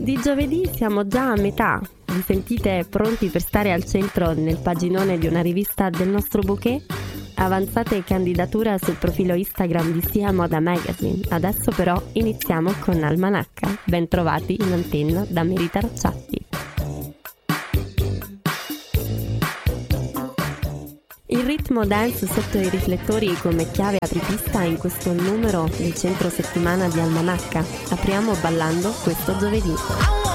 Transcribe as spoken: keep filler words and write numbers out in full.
Di giovedì siamo già a metà. Vi sentite pronti per stare al centro nel paginone di una rivista del nostro bouquet? Avanzate candidatura sul profilo Instagram di Sia Moda Magazine. Adesso però iniziamo con Almanacca. Ben trovati in antenna da Merita Rocciatti. Il ritmo dance sotto i riflettori come chiave apripista in questo numero del centro settimana di Almanacca. Apriamo ballando questo giovedì.